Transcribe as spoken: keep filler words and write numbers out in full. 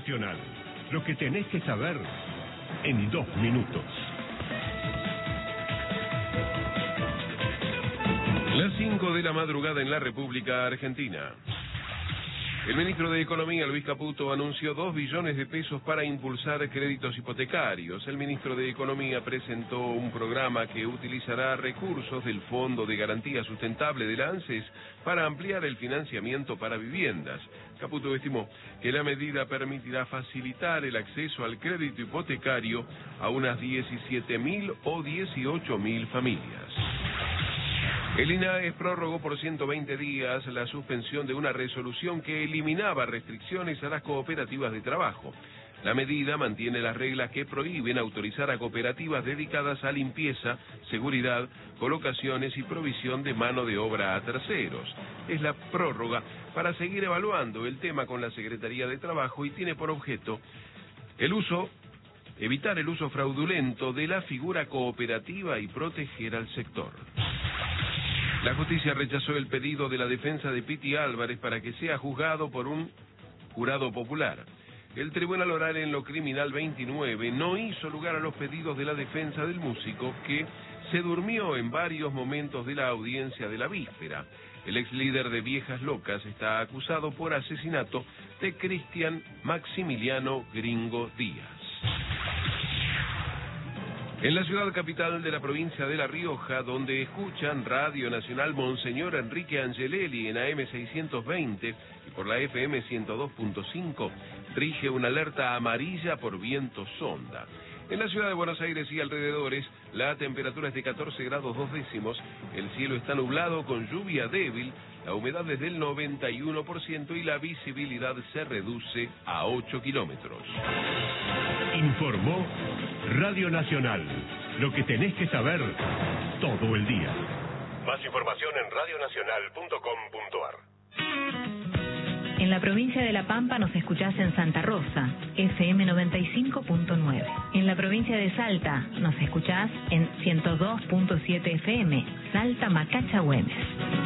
Nacional. Lo que tenés que saber en dos minutos. Las cinco de la madrugada en la República Argentina. El ministro de Economía, Luis Caputo, anunció dos billones de pesos para impulsar créditos hipotecarios. El ministro de Economía presentó un programa que utilizará recursos del Fondo de Garantía Sustentable de la ANSES para ampliar el financiamiento para viviendas. Caputo estimó que la medida permitirá facilitar el acceso al crédito hipotecario a unas diecisiete mil o dieciocho mil familias. El INAES prorrogó por ciento veinte días la suspensión de una resolución que eliminaba restricciones a las cooperativas de trabajo. La medida mantiene las reglas que prohíben autorizar a cooperativas dedicadas a limpieza, seguridad, colocaciones y provisión de mano de obra a terceros. Es la prórroga para seguir evaluando el tema con la Secretaría de Trabajo y tiene por objeto el uso, evitar el uso fraudulento de la figura cooperativa y proteger al sector. La justicia rechazó el pedido de la defensa de Piti Álvarez para que sea juzgado por un jurado popular. El Tribunal Oral en lo Criminal veintinueve no hizo lugar a los pedidos de la defensa del músico, que se durmió en varios momentos de la audiencia de la víspera. El ex líder de Viejas Locas está acusado por asesinato de Cristian Maximiliano Gringo Díaz. En la ciudad capital de la provincia de La Rioja, donde escuchan Radio Nacional Monseñor Enrique Angelelli en A M seiscientos veinte y por la F M ciento dos punto cinco, rige una alerta amarilla por viento sonda. En la ciudad de Buenos Aires y alrededores, la temperatura es de catorce grados dos décimos, el cielo está nublado con lluvia débil, la humedad es del noventa y uno por ciento y la visibilidad se reduce a ocho kilómetros. Informó Radio Nacional. Lo que tenés que saber todo el día. Más información en radio nacional punto com punto a r. En la provincia de La Pampa nos escuchás en Santa Rosa, F M noventa y cinco punto nueve. En la provincia de Salta nos escuchás en ciento dos punto siete F M, Salta Macacha Güemes.